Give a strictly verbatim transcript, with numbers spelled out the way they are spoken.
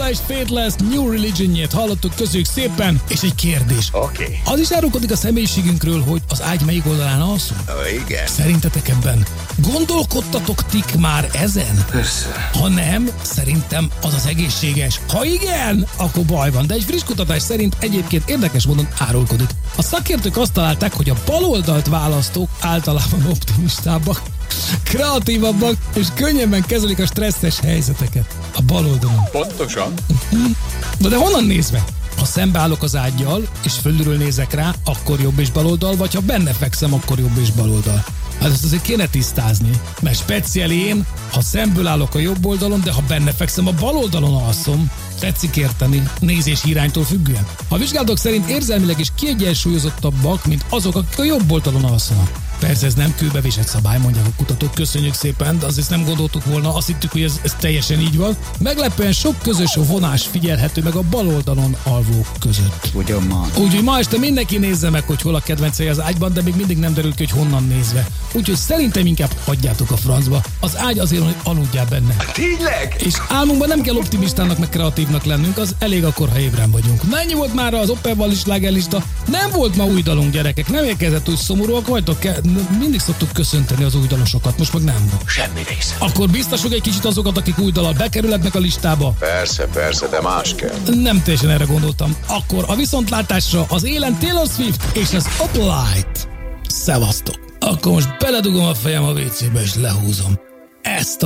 és Faithless New Religion-jét hallottuk, köszönjük szépen, és egy kérdés. Oké. Okay. Az is árulkodik a személyiségünkről, hogy az ágy melyik oldalán alszunk? Uh, igen. Szerintetek ebben gondolkodtatok tik már ezen? Persze. Ha nem, szerintem az az egészséges. Ha igen, akkor baj van, de egy friss kutatás szerint egyébként érdekes módon árulkodik. A szakértők azt találták, hogy a baloldalt választók általában optimistábbak, kreatívabbak és könnyebben kezelik a stresszes helyzeteket. A baloldalon. Pontosan. Na de honnan nézve? Ha szembeállok az ággyal, és fölülről nézek rá, akkor jobb és baloldal, vagy ha benne fekszem, akkor jobb és baloldal. Hát ezt azért kéne tisztázni, mert speciál én, ha szemből állok a jobb oldalon, de ha benne fekszem, a bal oldalon alszom. Tetszik érteni, nézés iránytól függően. A vizsgálatok szerint érzelmileg is kiegyensúlyozottabbak, mint azok, akik a jobb oldalon alszanak. Persze ez nem kőbevésett szabály, mondják a kutatók, köszönjük szépen, de azért nem gondoltuk volna, azt hittük, hogy ez, ez teljesen így van. Meglepően sok közös vonás figyelhető meg a bal oldalon alvók között. Ugyan ma. Úgyhogy ma este mindenki nézze meg, hogy hol a kedvencei az ágyban, de még mindig nem derül ki, hogy honnan nézve. Úgyhogy szerintem inkább hagyjátok a francba. Az ágy azért, hogy aludjál benne. Tényleg? És álmunkban nem kell optimistának meg kreatívnak lennünk, az elég akkor, ha ébren vagyunk. Mennyi volt már az Oppenval is slágerlista? Nem volt ma új dalunk, gyerekek, nem érkezett, úgy szomorúak vagytok, ke- mindig szoktuk köszönteni az új dalosokat, most meg nem. Semmi része. Akkor biztosuk egy kicsit azokat, akik új dallal bekerülhetnek a listába. Persze, persze, de más kell. Nem teljesen erre gondoltam. Akkor a viszontlátásra az élen Taylor Swift és az Uplight. Szevasztok. Akkor most beledugom a fejem a vécébe és lehúzom ezt a